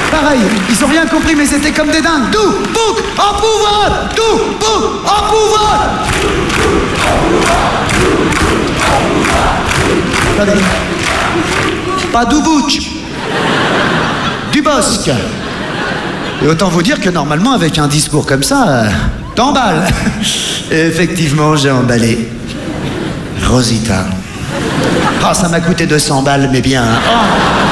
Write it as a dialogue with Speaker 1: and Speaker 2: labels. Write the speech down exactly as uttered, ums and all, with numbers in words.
Speaker 1: pareil, ils ont rien compris, mais c'était comme des dingues. Tout, bouc, en pouvoir. Tout, bouc, en pouvoir. Attendez. Pas du bouc. Du bosque. Et autant vous dire que normalement, avec un discours comme ça, euh, t'emballes. Et effectivement, j'ai emballé. Rosita. Oh, ça m'a coûté deux cents balles, mais bien. Oh.